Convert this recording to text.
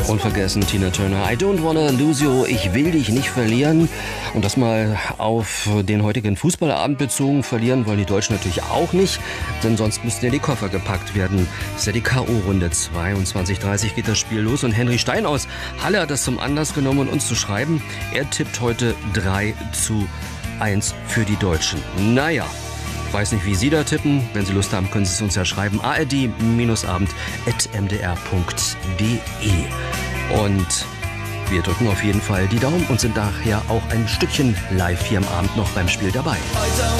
Unvergessen Tina Turner, I don't wanna lose you, ich will dich nicht verlieren. Und das mal auf den heutigen Fußballabend bezogen. Verlieren wollen die Deutschen natürlich auch nicht, denn sonst müssten ja die Koffer gepackt werden. Das ist ja die K.O.-Runde. 22:30 geht das Spiel los und Henry Stein aus Halle hat das zum Anlass genommen, um uns zu schreiben. Er tippt heute 3:1 für die Deutschen. Naja. Ich weiß nicht, wie Sie da tippen. Wenn Sie Lust haben, können Sie es uns ja schreiben. ard-abend@mdr.de. Und wir drücken auf jeden Fall die Daumen und sind nachher auch ein Stückchen live hier am Abend noch beim Spiel dabei.